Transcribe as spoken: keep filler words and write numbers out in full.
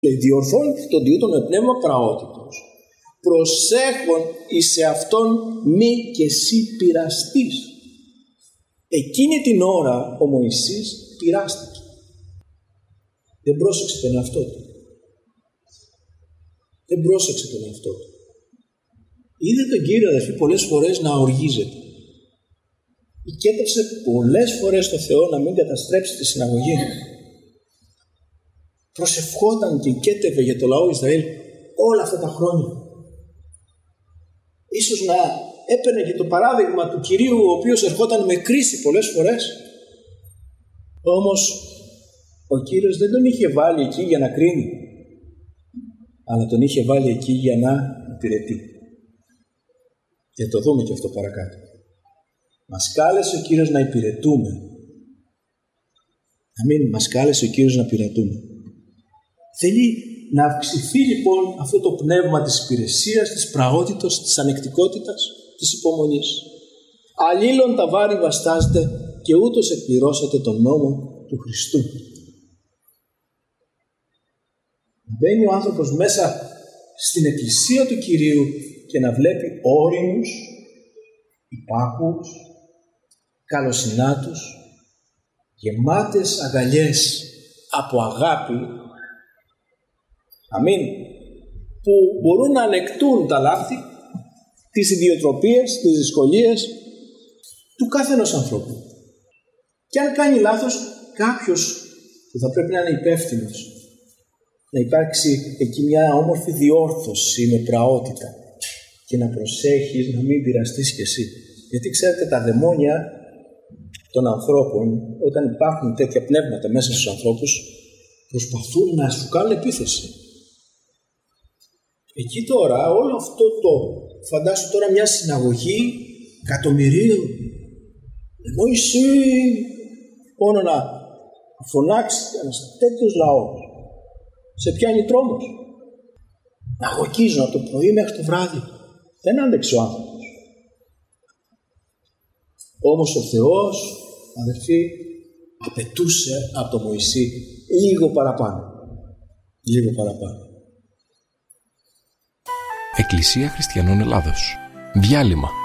Και διορθώνει τον τοιούτο με πνεύμα πραότητος, προσέχον εις σε αυτόν μη και εσύ πειραστείς. Εκείνη την ώρα ο Μωυσής πειράστηκε. Δεν πρόσεξε τον εαυτό του. Δεν πρόσεξε τον εαυτό του. Είδε τον Κύριο, αδελφοί, πολλές φορές να οργίζεται. Κέτευσε πολλές φορές το Θεό να μην καταστρέψει τη συναγωγή. Προσευχόταν και κέτευε για το λαό Ισραήλ όλα αυτά τα χρόνια. Ίσως να έπαιρνε και το παράδειγμα του Κυρίου, ο οποίος ερχόταν με κρίση πολλές φορές. Όμως ο Κύριος δεν τον είχε βάλει εκεί για να κρίνει, αλλά τον είχε βάλει εκεί για να υπηρετεί. Και το δούμε και αυτό παρακάτω. Μας κάλεσε ο Κύριος να υπηρετούμε. Αμήν, μας κάλεσε ο Κύριος να υπηρετούμε. Θέλει να αυξηθεί λοιπόν αυτό το πνεύμα της υπηρεσίας, της πραότητος, της ανεκτικότητας, της υπομονής. Αλλήλων τα βάρη βαστάζετε και ούτως εκπληρώσατε τον νόμο του Χριστού. Μπαίνει ο άνθρωπος μέσα στην εκκλησία του Κυρίου και να βλέπει όριμους, υπάκουους, καλοσυνάτους, γεμάτες αγκαλιές από αγάπη, αμήν, που μπορούν να ανεκτούν τα λάθη, τις ιδιοτροπίες, τις δυσκολίες του κάθε ενός ανθρώπου. Και αν κάνει λάθος κάποιος που θα πρέπει να είναι υπεύθυνος, να υπάρξει εκεί μια όμορφη διόρθωση με πραότητα και να προσέχεις να μην πειραστείς κι εσύ. Γιατί ξέρετε, τα δαιμόνια των ανθρώπων, όταν υπάρχουν τέτοια πνεύματα μέσα στους ανθρώπους, προσπαθούν να σου κάνουν επίθεση. Εκεί τώρα, όλο αυτό το, φαντάσου τώρα μια συναγωγή εκατομμυρίων. Εγώ εσύ, μόνο να φωνάξει ένας τέτοιος λαός, σε πιάνει τρόμος. Να αγωγίζουν από το πρωί μέχρι το βράδυ. Δεν άντεξε ο άνθρωπος. Όμως ο Θεός, αδερφοί, απαιτούσε από τον Μωυσή λίγο παραπάνω. Λίγο παραπάνω. Εκκλησία Χριστιανών Ελλάδος. Διάλειμμα.